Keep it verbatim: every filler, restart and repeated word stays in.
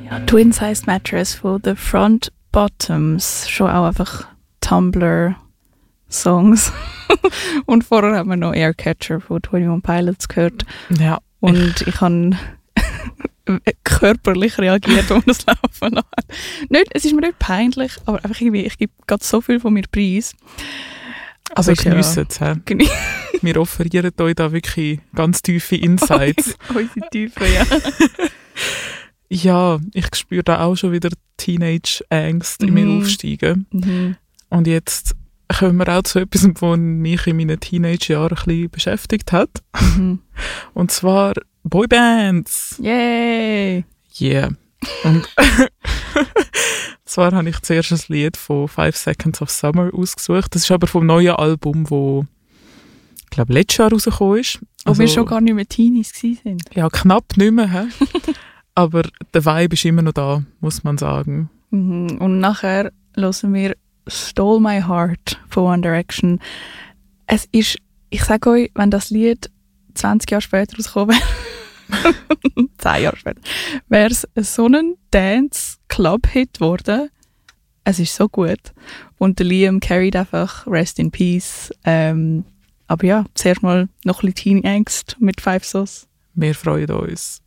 Ja, Twin Size Mattress von The Front Bottoms. Schon auch einfach Tumblr-Songs. Und vorher haben wir noch Aircatcher von einundzwanzig Pilots gehört. Ja. Und ich habe körperlich reagiert, als das laufen hat. Nicht, es ist mir nicht peinlich, aber einfach irgendwie, ich gebe gerade so viel von mir preis. Also Aber geniessen es. Ja, wir offerieren euch da wirklich ganz tiefe Insights. Unsere Tiefe, ja. Ja, ich spüre da auch schon wieder Teenage-Angst in Mhm. mir aufsteigen. Mhm. Und jetzt kommen wir auch zu etwas, was mich in meinen Teenage-Jahren ein bisschen beschäftigt hat. Mhm. Und zwar Boybands. Yay! Yeah. Und zwar habe ich zuerst ein Lied von Five Seconds of Summer ausgesucht. Das ist aber vom neuen Album, das, ich glaube, letztes Jahr rausgekommen ist. Wo wir schon gar nicht mehr Teenies waren. Ja, knapp nicht mehr. He? Aber der Vibe ist immer noch da, muss man sagen. Mhm. Und nachher hören wir Stole My Heart von One Direction. Es ist, ich sage euch, wenn das Lied zwanzig Jahre später rausgekommen wäre, zehn Jahre später, wäre es so ein Dance-Club-Hit geworden. Es ist so gut. Und der Liam carried einfach Rest in Peace. Ähm, aber ja, zuerst mal noch ein bisschen Teen-Angst mit Five Sauce. Wir freuen uns.